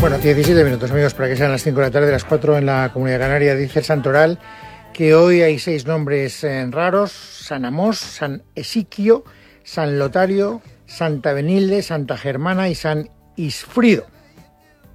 Bueno, 17 minutos, amigos, para que sean las 5 de la tarde, las 4 en la Comunidad Canaria. Dice el santoral que hoy hay 6 nombres raros: San Amós, San Esiquio, San Lotario, Santa Benilde, Santa Germana y San Isfrido.